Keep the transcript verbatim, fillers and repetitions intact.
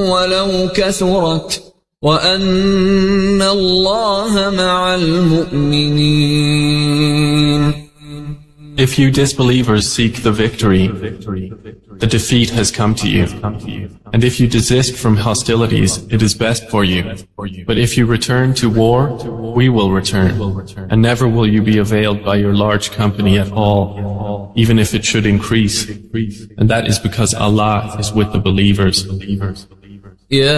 ولو كثرت وأن الله مع المؤمنين. If you disbelievers seek the victory, the defeat has come to you. And if you desist from hostilities, it is best for you. But if you return to war, we will return. And never will you be availed by your large company at all, even if it should increase. And that is because Allah is with the believers. Yeah.